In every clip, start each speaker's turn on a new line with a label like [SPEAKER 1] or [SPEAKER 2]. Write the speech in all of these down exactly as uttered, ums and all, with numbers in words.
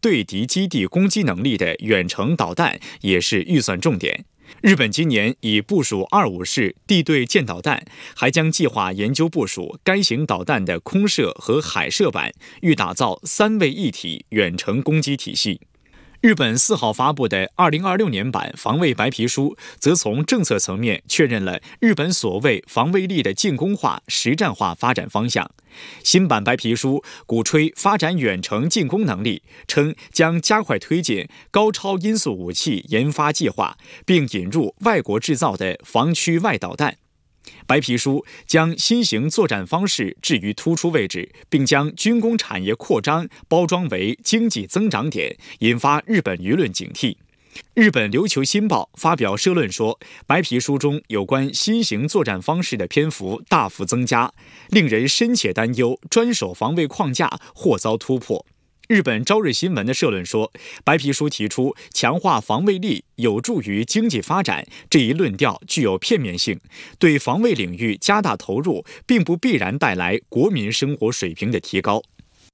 [SPEAKER 1] 对敌基地攻击能力的远程导弹也是预算重点。日本今年已部署二五式地对舰导弹，还将计划研究部署该型导弹的空射和海射版，欲打造三位一体远程攻击体系。日本四号发布的二零二六年版防卫白皮书，则从政策层面确认了日本所谓防卫力的进攻化、实战化发展方向。新版白皮书鼓吹发展远程进攻能力，称将加快推进高超音速武器研发计划，并引入外国制造的防区外导弹。白皮书将新型作战方式置于突出位置，并将军工产业扩张包装为经济增长点，引发日本舆论警惕。日本琉球新报发表社论说，白皮书中有关新型作战方式的篇幅大幅增加，令人深切担忧专守防卫框架或遭突破。日本朝日新闻的社论说，白皮书提出强化防卫力有助于经济发展这一论调具有片面性，对防卫领域加大投入并不必然带来国民生活水平的提高。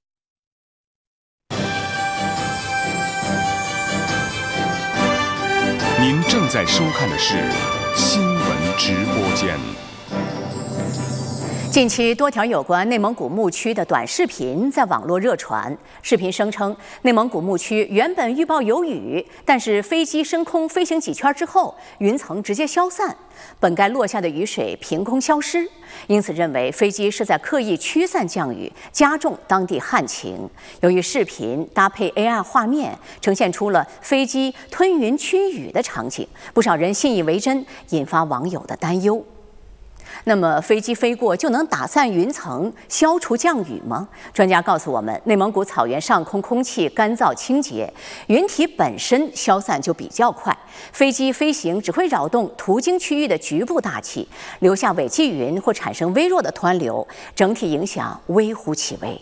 [SPEAKER 2] 您正在收看的是新闻直播间。
[SPEAKER 3] 近期多条有关内蒙古牧区的短视频在网络热传。视频声称，内蒙古牧区原本预报有雨，但是飞机升空飞行几圈之后，云层直接消散，本该落下的雨水凭空消失，因此认为飞机是在刻意驱散降雨，加重当地旱情。由于视频搭配 A I 画面，呈现出了飞机吞云驱雨的场景，不少人信以为真，引发网友的担忧。那么飞机飞过就能打散云层、消除降雨吗？专家告诉我们，内蒙古草原上空空气干燥清洁，云体本身消散就比较快，飞机飞行只会扰动途经区域的局部大气，留下尾气云或产生微弱的湍流，整体影响微乎其微。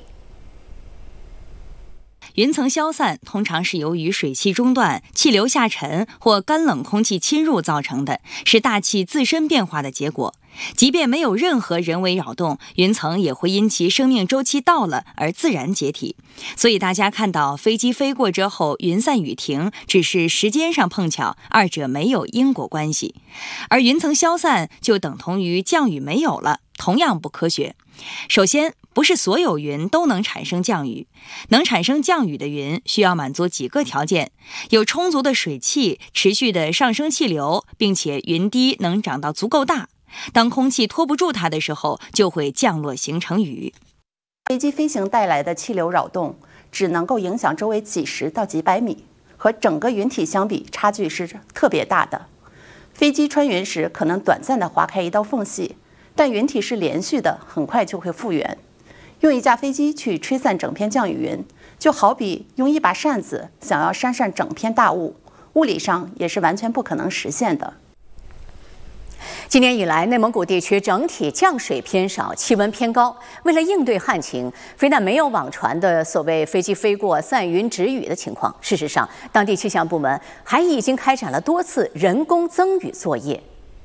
[SPEAKER 4] 云层消散通常是由于水汽中断、气流下沉或干冷空气侵入造成的，是大气自身变化的结果。即便没有任何人为扰动，云层也会因其生命周期到了而自然解体。所以大家看到飞机飞过之后云散雨停，只是时间上碰巧，二者没有因果关系。而云层消散就等同于降雨没有了，同样不科学。首先，不是所有云都能产生降雨，能产生降雨的云需要满足几个条件：有充足的水汽、持续的上升气流，并且云滴能长到足够大。当空气拖不住它的时候，就会降落形成雨。
[SPEAKER 5] 飞机飞行带来的气流扰动只能够影响周围几十到几百米，和整个云体相比，差距是特别大的。飞机穿云时可能短暂地划开一道缝隙，但云体是连续的，很快就会复原。用一架飞机去吹散整片降雨云，就好比用一把扇子想要扇散整片大雾，物理上也是完全不可能实现的。
[SPEAKER 3] 今年以来，内蒙古地区整体降水偏少，气温偏高。为了应对旱情，非但没有网传的所谓飞机飞过散云止雨的情况，事实上，当地气象部门还已经开展了多次人工增雨作业。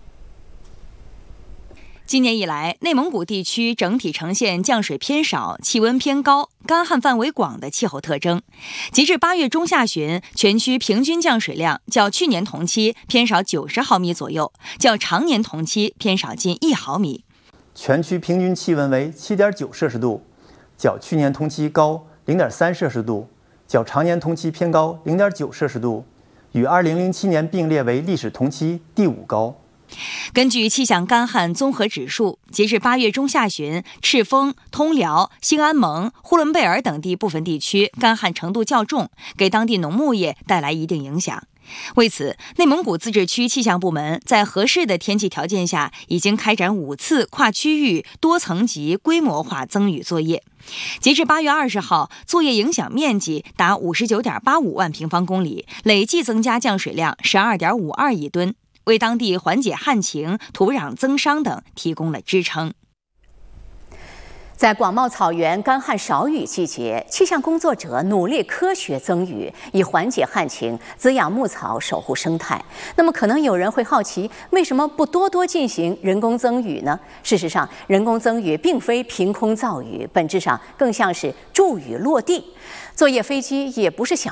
[SPEAKER 4] 今年以来，内蒙古地区整体呈现降水偏少、气温偏高、干旱范围广的气候特征。截至八月中下旬，全区平均降水量较去年同期偏少九十毫米左右，较常年同期偏少近一毫米。
[SPEAKER 6] 全区平均气温为 七点九摄氏度，较去年同期高 零点三摄氏度，较常年同期偏高 零点九摄氏度，与二零零七年并列为历史同期第五高。
[SPEAKER 4] 根据气象干旱综合指数，截至八月中下旬，赤峰、通辽、兴安盟、呼伦贝尔等地部分地区干旱程度较重，给当地农牧业带来一定影响。为此，内蒙古自治区气象部门在合适的天气条件下，已经开展五次跨区域、多层级规模化增雨作业。截至八月二十号，作业影响面积达五十九点八五万平方公里，累计增加降水量十二点五二亿吨。为当地缓解旱情、土壤增伤等提供了支撑。
[SPEAKER 3] 在广袤草原干旱少雨季节，气象工作者努力科学增雨，以缓解旱情、滋养牧草、守护生态。那么，可能有人会好奇，为什么不多多进行人工增雨呢？事实上，人工增雨并非凭空造雨，本质上更像是助雨落地。作业飞机也不是想